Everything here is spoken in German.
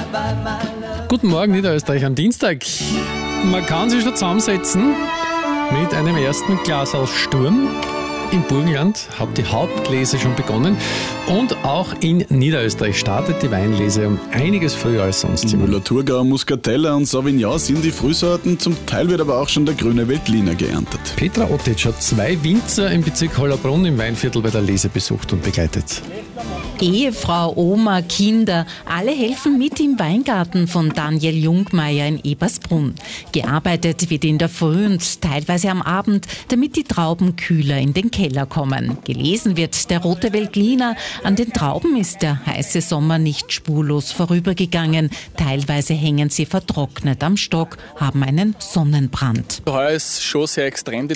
Guten Morgen, Niederösterreich am Dienstag. Man kann sich schon zusammensetzen mit einem ersten Glas aus Sturm. Im Burgenland hat die Hauptlese schon begonnen und auch in Niederösterreich startet die Weinlese um einiges früher als sonst. Müller-Thurgau, Muscatella und Sauvignon sind die Frühsorten, zum Teil wird aber auch schon der grüne Veltliner geerntet. Petra Otic hat 2 Winzer im Bezirk Hollabrunn im Weinviertel bei der Lese besucht und begleitet. Ehefrau, Oma, Kinder, alle helfen mit im Weingarten von Daniel Jungmeier in Ebersbrunn. Gearbeitet wird in der Früh und teilweise am Abend, damit die Trauben kühler in den Keller kommen. Gelesen wird der rote Veltliner. An den Trauben ist der heiße Sommer nicht spurlos vorübergegangen. Teilweise hängen sie vertrocknet am Stock, haben einen Sonnenbrand. Heuer ist schon sehr extrem die